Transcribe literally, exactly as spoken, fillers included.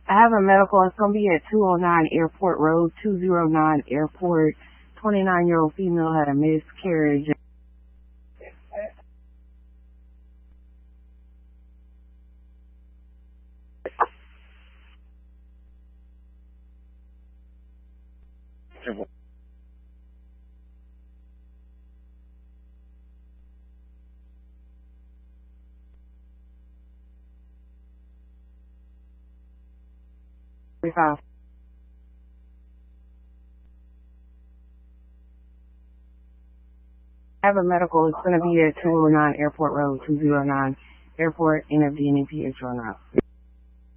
I have a medical. It's going to be at two oh nine Airport Road, two oh nine Airport. twenty-nine-year-old female had a miscarriage. forty-five. I have a medical. It's going to be at two oh nine Airport Road, two oh nine Airport, N F D N E P H R now.